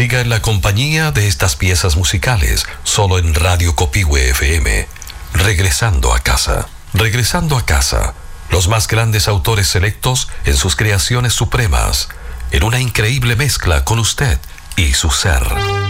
Siga en la compañía de estas piezas musicales, solo en Radio Copihue FM. Regresando a casa. Regresando a casa. Los más grandes autores selectos en sus creaciones supremas, en una increíble mezcla con usted y su ser.